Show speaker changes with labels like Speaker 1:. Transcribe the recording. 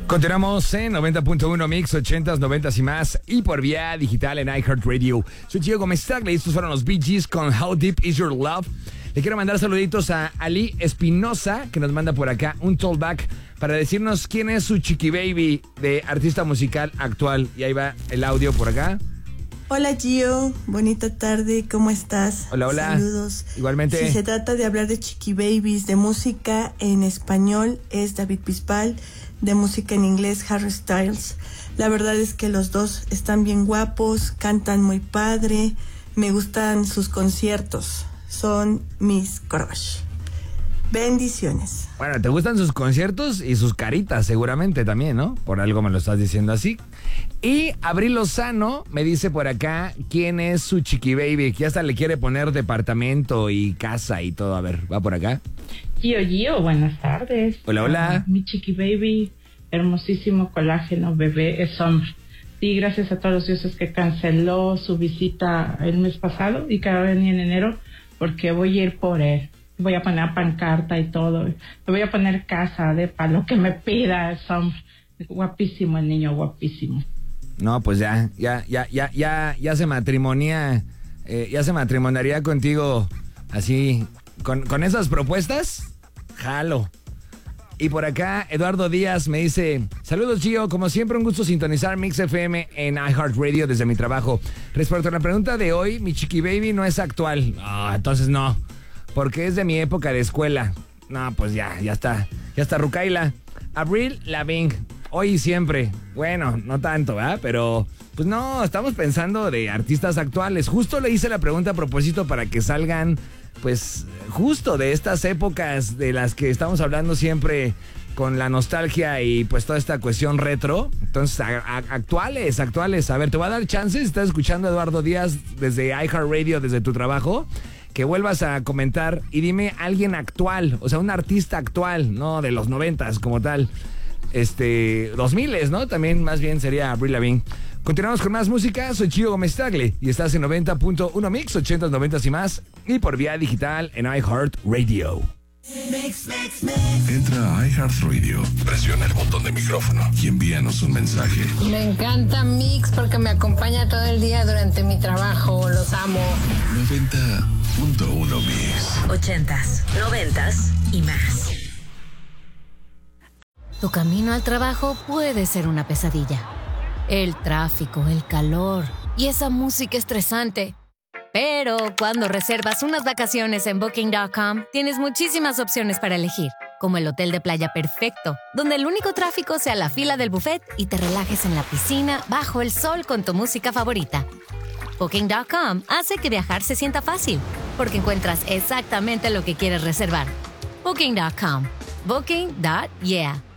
Speaker 1: Continuamos en 90.1 Mix, 80s, 90s y más, y por vía digital en iHeartRadio. Soy Gio Gómez Tagle y estos fueron los Bee Gees con How Deep Is Your Love. Le quiero mandar saluditos a Ali Espinosa, que nos manda por acá un tollback para decirnos quién es su chiqui baby de artista musical actual. Y ahí va el audio por acá.
Speaker 2: Hola Gio, bonita tarde, ¿cómo estás?
Speaker 1: Hola, hola.
Speaker 2: Saludos.
Speaker 1: Igualmente.
Speaker 2: Si se trata de hablar de chiqui babies, de música en español es David Bisbal, de música en inglés Harry Styles. La verdad es que los dos están bien guapos, cantan muy padre, me gustan sus conciertos, son mis crush. Bendiciones.
Speaker 1: Bueno, te gustan sus conciertos y sus caritas seguramente también, ¿no? Por algo me lo estás diciendo así. Y Abril Lozano me dice por acá quién es su chiqui baby, que hasta le quiere poner departamento y casa y todo. A ver, va por acá.
Speaker 3: Gio, buenas tardes.
Speaker 1: Hola, hola.
Speaker 3: Mi chiqui baby, hermosísimo colágeno bebé, es hombre. Sí, gracias a todos los dioses que canceló su visita el mes pasado y que va a venir en enero, porque voy a ir por él. Voy a poner pancarta y todo. Le voy a poner casa de para lo que me pida, es hombre. Guapísimo el niño, guapísimo.
Speaker 1: No, pues ya se matrimonia, ya se matrimoniaría contigo así, con esas propuestas, jalo. Y por acá, Eduardo Díaz me dice, saludos Gio, como siempre un gusto sintonizar Mix FM en iHeartRadio desde mi trabajo. Respecto a la pregunta de hoy, mi chiqui baby no es actual. Entonces no, porque es de mi época de escuela. No, pues ya está Rucaila. Avril Lavigne. Hoy y siempre. Bueno, no tanto, ¿verdad? Pero, pues no, estamos pensando de artistas actuales. Justo le hice la pregunta a propósito para que salgan, pues, justo de estas épocas de las que estamos hablando siempre con la nostalgia y pues toda esta cuestión retro. Entonces, actuales. A ver, te voy a dar chances. Estás escuchando a Eduardo Díaz desde iHeartRadio, desde tu trabajo. Que vuelvas a comentar y dime alguien actual, o sea, un artista actual, no de los 90s como tal. 2000s, ¿no? También más bien sería Avril Lavigne. Continuamos con más música. Soy Gio Gómez Tagle y estás en 90.1 Mix, 80s, 90s y más, y por vía digital en iHeartRadio.
Speaker 4: Entra a iHeartRadio, presiona el botón de micrófono y envíanos un mensaje.
Speaker 5: Me encanta Mix porque me acompaña todo el día durante mi trabajo. Los amo.
Speaker 4: 90.1 Mix.
Speaker 6: 80s, 90s y más.
Speaker 7: Tu camino al trabajo puede ser una pesadilla. El tráfico, el calor y esa música estresante. Pero cuando reservas unas vacaciones en Booking.com, tienes muchísimas opciones para elegir, como el hotel de playa perfecto, donde el único tráfico sea la fila del buffet y te relajes en la piscina bajo el sol con tu música favorita. Booking.com hace que viajar se sienta fácil, porque encuentras exactamente lo que quieres reservar. Booking.com. Booking.yeah.